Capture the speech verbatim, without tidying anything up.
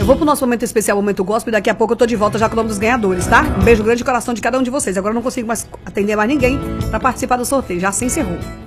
Eu vou pro nosso momento especial, momento gospel, e daqui a pouco eu tô de volta já com o nome dos ganhadores, tá? Um beijo grande de coração de cada um de vocês. Agora eu não consigo mais atender mais ninguém pra participar do sorteio, já se encerrou.